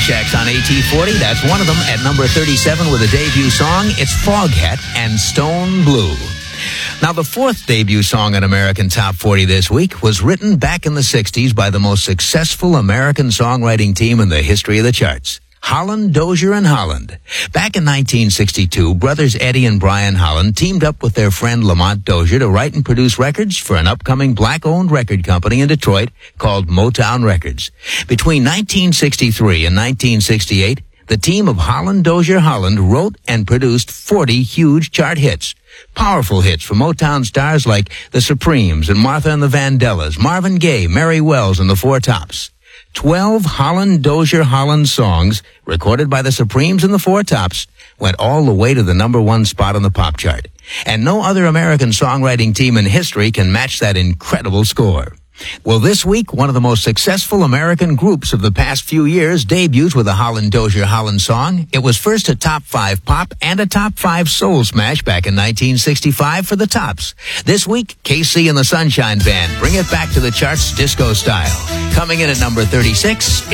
Smash acts on AT40. That's one of them at number 37 with a debut song. It's Foghat and Stone Blue. Now, the fourth debut song on American Top 40 this week was written back in the 60s by the most successful American songwriting team in the history of the charts. Holland, Dozier, and Holland. Back in 1962, brothers Eddie and Brian Holland teamed up with their friend Lamont Dozier to write and produce records for an upcoming black-owned record company in Detroit called Motown Records. Between 1963 and 1968, the team of Holland, Dozier, Holland wrote and produced 40 huge chart hits. Powerful hits for Motown stars like the Supremes and Martha and the Vandellas, Marvin Gaye, Mary Wells, and the Four Tops. 12 Holland, Dozier, Holland songs recorded by the Supremes and the Four Tops went all the way to the number one spot on the pop chart. And no other American songwriting team in history can match that incredible score. Well, this week, one of the most successful American groups of the past few years debuts with a Holland, Dozier, Holland song. It was first a top 5 pop and a top 5 soul smash back in 1965 for the Tops. This week, KC and the Sunshine Band bring it back to the charts disco style. Coming in at number 36,